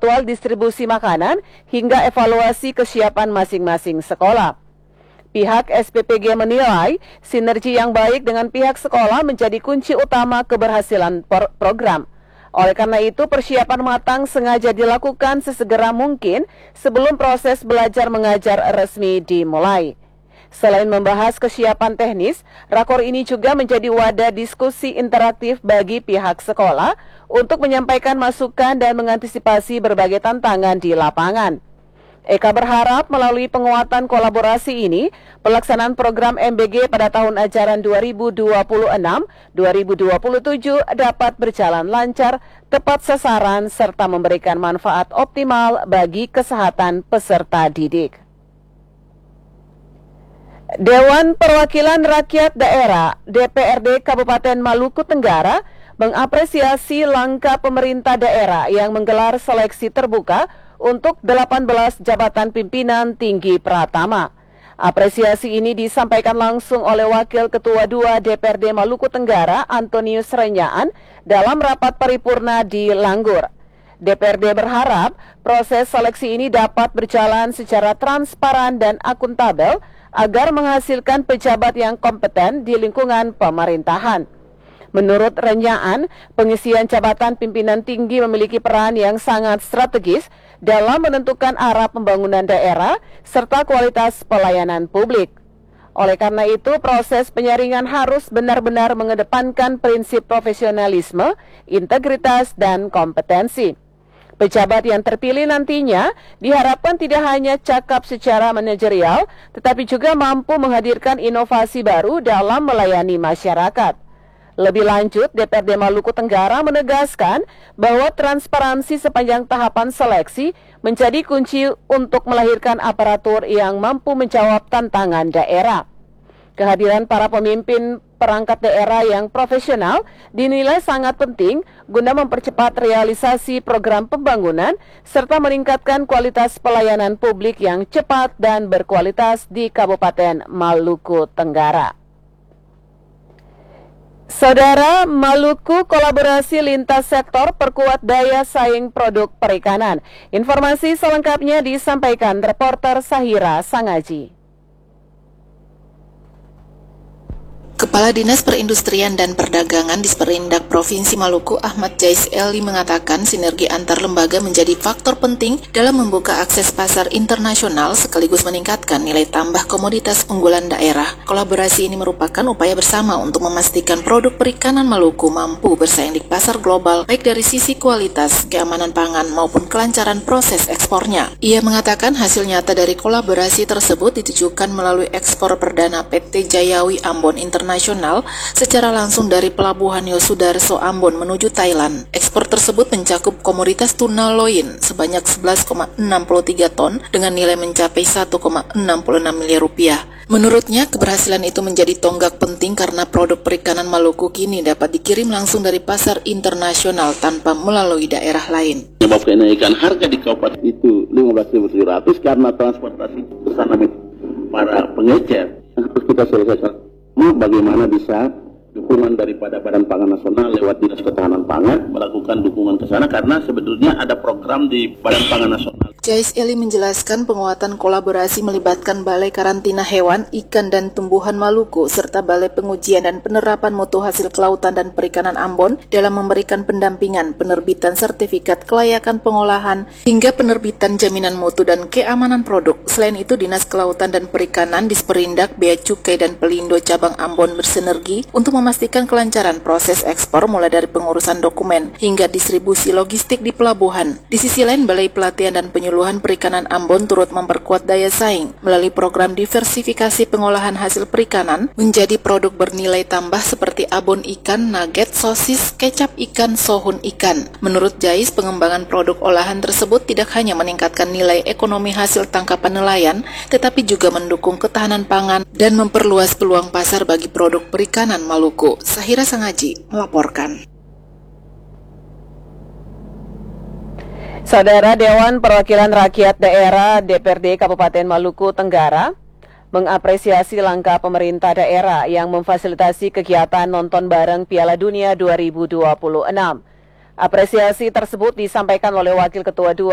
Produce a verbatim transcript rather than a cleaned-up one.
jadwal distribusi makanan hingga evaluasi kesiapan masing-masing sekolah. Pihak S P P G menilai sinergi yang baik dengan pihak sekolah menjadi kunci utama keberhasilan program. Oleh karena itu, persiapan matang sengaja dilakukan sesegera mungkin sebelum proses belajar mengajar resmi dimulai. Selain membahas kesiapan teknis, rakor ini juga menjadi wadah diskusi interaktif bagi pihak sekolah untuk menyampaikan masukan dan mengantisipasi berbagai tantangan di lapangan. Eka berharap melalui penguatan kolaborasi ini, pelaksanaan program M B G pada tahun ajaran dua ribu dua puluh enam dua ribu dua puluh tujuh dapat berjalan lancar, tepat sasaran, serta memberikan manfaat optimal bagi kesehatan peserta didik. Dewan Perwakilan Rakyat Daerah D P R D Kabupaten Maluku Tenggara mengapresiasi langkah pemerintah daerah yang menggelar seleksi terbuka untuk delapan belas jabatan pimpinan tinggi Pratama. Apresiasi ini disampaikan langsung oleh Wakil Ketua dua D P R D Maluku Tenggara, Antonius Renyaan, dalam rapat paripurna di Langgur. D P R D berharap proses seleksi ini dapat berjalan secara transparan dan akuntabel agar menghasilkan pejabat yang kompeten di lingkungan pemerintahan. Menurut Renyaan, pengisian jabatan pimpinan tinggi memiliki peran yang sangat strategis dalam menentukan arah pembangunan daerah serta kualitas pelayanan publik. Oleh karena itu, proses penyaringan harus benar-benar mengedepankan prinsip profesionalisme, integritas, dan kompetensi. Pejabat yang terpilih nantinya diharapkan tidak hanya cakap secara manajerial, tetapi juga mampu menghadirkan inovasi baru dalam melayani masyarakat. Lebih lanjut, D P R D Maluku Tenggara menegaskan bahwa transparansi sepanjang tahapan seleksi menjadi kunci untuk melahirkan aparatur yang mampu menjawab tantangan daerah. Kehadiran para pemimpin perangkat daerah yang profesional dinilai sangat penting guna mempercepat realisasi program pembangunan serta meningkatkan kualitas pelayanan publik yang cepat dan berkualitas di Kabupaten Maluku Tenggara. Saudara, Maluku kolaborasi lintas sektor perkuat daya saing produk perikanan. Informasi selengkapnya disampaikan reporter Sahira Sangaji. Kepala Dinas Perindustrian dan Perdagangan Disperindak Provinsi Maluku, Ahmad Jais Eli, mengatakan sinergi antar lembaga menjadi faktor penting dalam membuka akses pasar internasional sekaligus meningkatkan nilai tambah komoditas unggulan daerah. Kolaborasi ini merupakan upaya bersama untuk memastikan produk perikanan Maluku mampu bersaing di pasar global, baik dari sisi kualitas, keamanan pangan, maupun kelancaran proses ekspornya. Ia mengatakan hasil nyata dari kolaborasi tersebut ditujukan melalui ekspor perdana P T Jayawi Ambon Internasional Nasional secara langsung dari Pelabuhan Yosudarso Ambon menuju Thailand. Ekspor tersebut mencakup komoditas tuna loin sebanyak sebelas koma enam tiga ton dengan nilai mencapai satu koma enam enam miliar rupiah. Menurutnya, keberhasilan itu menjadi tonggak penting karena produk perikanan Maluku kini dapat dikirim langsung dari pasar internasional tanpa melalui daerah lain. Penyebab kenaikan harga di kabupaten itu lima belas ribu tujuh ratus karena transportasi bersama para pengecer. Terus kita selesaikan bagaimana bisa dukungan daripada Badan Pangan Nasional lewat Dinas Ketahanan Pangan melakukan dukungan ke sana karena sebetulnya ada program di Badan Pangan Nasional. Jais Eli menjelaskan penguatan kolaborasi melibatkan Balai Karantina Hewan, Ikan dan Tumbuhan Maluku serta Balai Pengujian dan Penerapan Mutu Hasil Kelautan dan Perikanan Ambon dalam memberikan pendampingan, penerbitan sertifikat kelayakan pengolahan hingga penerbitan jaminan mutu dan keamanan produk. Selain itu, Dinas Kelautan dan Perikanan Disperindak, Bea Cukai dan Pelindo Cabang Ambon bersinergi untuk memastikan kelancaran proses ekspor mulai dari pengurusan dokumen hingga distribusi logistik di pelabuhan. Di sisi lain, Balai Pelatihan dan Penyuluhan Perikanan Ambon turut memperkuat daya saing melalui program diversifikasi pengolahan hasil perikanan menjadi produk bernilai tambah seperti abon ikan, nugget, sosis, kecap ikan, sohun ikan. Menurut Jais, pengembangan produk olahan tersebut tidak hanya meningkatkan nilai ekonomi hasil tangkapan nelayan, tetapi juga mendukung ketahanan pangan dan memperluas peluang pasar bagi produk perikanan Maluku. Sahira Sangaji melaporkan. Saudara, Dewan Perwakilan Rakyat Daerah D P R D Kabupaten Maluku Tenggara mengapresiasi langkah pemerintah daerah yang memfasilitasi kegiatan nonton bareng Piala Dunia dua ribu dua puluh enam. Apresiasi tersebut disampaikan oleh Wakil Ketua dua